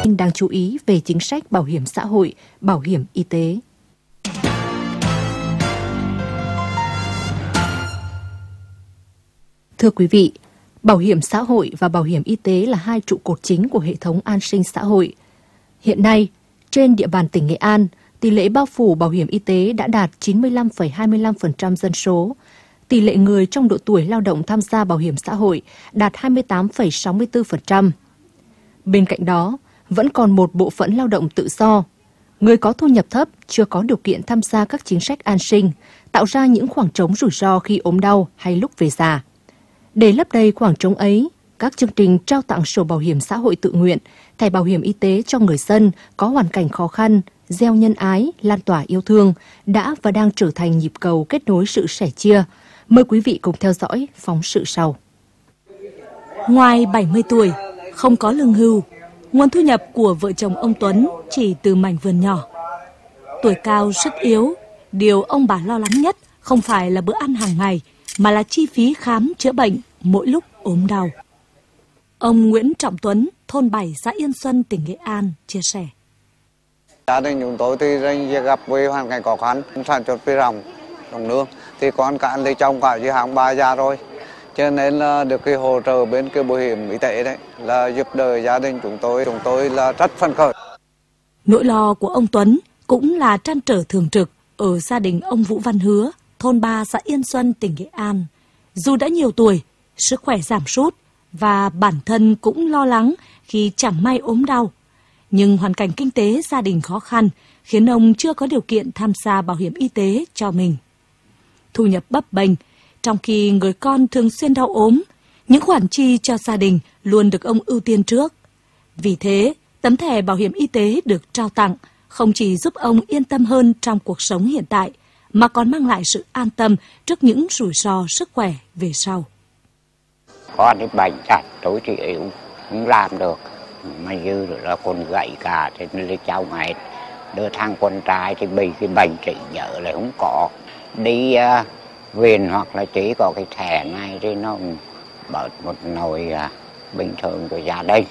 tin đáng chú ý về chính sách bảo hiểm xã hội, bảo hiểm y tế. Thưa quý vị, bảo hiểm xã hội và bảo hiểm y tế là hai trụ cột chính của hệ thống an sinh xã hội. Hiện nay, trên địa bàn tỉnh Nghệ An, tỷ lệ bao phủ bảo hiểm y tế đã đạt 95,25% dân số. Tỷ lệ người trong độ tuổi lao động tham gia bảo hiểm xã hội đạt 28,64%. Bên cạnh đó, vẫn còn một bộ phận lao động tự do. Người có thu nhập thấp chưa có điều kiện tham gia các chính sách an sinh, tạo ra những khoảng trống rủi ro khi ốm đau hay lúc về già. Để lấp đầy khoảng trống ấy, các chương trình trao tặng sổ bảo hiểm xã hội tự nguyện, thẻ bảo hiểm y tế cho người dân có hoàn cảnh khó khăn, gieo nhân ái, lan tỏa yêu thương đã và đang trở thành nhịp cầu kết nối sự sẻ chia. Mời quý vị cùng theo dõi phóng sự sau. Ngoài 70 tuổi, không có lương hưu, nguồn thu nhập của vợ chồng ông Tuấn chỉ từ mảnh vườn nhỏ. Tuổi cao sức yếu, điều ông bà lo lắng nhất không phải là bữa ăn hàng ngày, mà là chi phí khám chữa bệnh mỗi lúc ốm đau. Ông Nguyễn Trọng Tuấn, thôn 7 xã Yên Xuân, tỉnh Nghệ An chia sẻ. Gia đình chúng tôi thì gặp với hoàn cảnh khó khăn, sản xuất với đồng nương, thì con cạn thì trong cả dưới hàng 3 gia rồi, cho nên là được cái hỗ trợ bên cái bảo hiểm y tế đấy là giúp đỡ gia đình chúng tôi là rất phấn khởi. Nỗi lo của ông Tuấn cũng là trăn trở thường trực ở gia đình ông Vũ Văn Hứa, thôn 3 xã Yên Xuân, tỉnh Nghệ An. Dù đã nhiều tuổi, sức khỏe giảm sút và bản thân cũng lo lắng khi chẳng may ốm đau. Nhưng hoàn cảnh kinh tế gia đình khó khăn khiến ông chưa có điều kiện tham gia bảo hiểm y tế cho mình. Thu nhập bấp bênh, trong khi người con thường xuyên đau ốm, những khoản chi cho gia đình luôn được ông ưu tiên trước. Vì thế, tấm thẻ bảo hiểm y tế được trao tặng không chỉ giúp ông yên tâm hơn trong cuộc sống hiện tại, mà còn mang lại sự an tâm trước những rủi ro sức khỏe về sau. Con thì bệnh tật, tối thì yếu, không làm được. Mà dư rồi là con gậy cả, thì nó cháu ngay. Đưa thằng con trai thì bị cái bệnh trị nhớ lại không có. Đi viện hoặc là chỉ có cái thẻ này thì nó bớt một nồi bình thường của gia đình.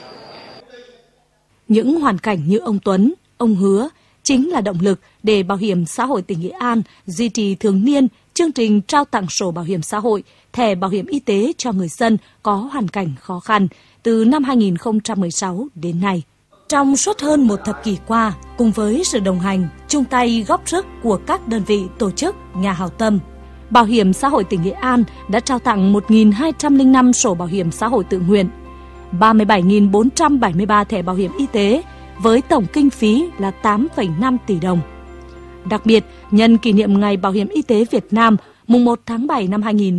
Những hoàn cảnh như ông Tuấn, ông Hứa chính là động lực để Bảo hiểm xã hội tỉnh Nghệ An duy trì thường niên chương trình trao tặng sổ bảo hiểm xã hội, thẻ bảo hiểm y tế cho người dân có hoàn cảnh khó khăn từ năm 2016 đến nay. Trong suốt hơn một thập kỷ qua, cùng với sự đồng hành, chung tay góp sức của các đơn vị tổ chức, nhà hảo tâm, Bảo hiểm xã hội tỉnh Nghệ An đã trao tặng 1.205 sổ bảo hiểm xã hội tự nguyện, 37.473 thẻ bảo hiểm y tế với tổng kinh phí là 8,5 tỷ đồng. Đặc biệt, nhân kỷ niệm Ngày Bảo hiểm y tế Việt Nam, mùng 1 tháng 7 năm 2000